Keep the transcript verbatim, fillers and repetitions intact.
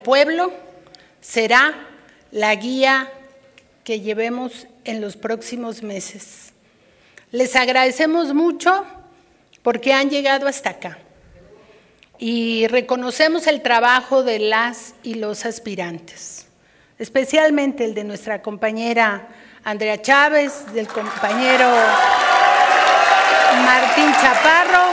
Pueblo será la guía que llevemos en los próximos meses. Les agradecemos mucho porque han llegado hasta acá y reconocemos el trabajo de las y los aspirantes, especialmente el de nuestra compañera Andrea Chávez, del compañero Martín Chaparro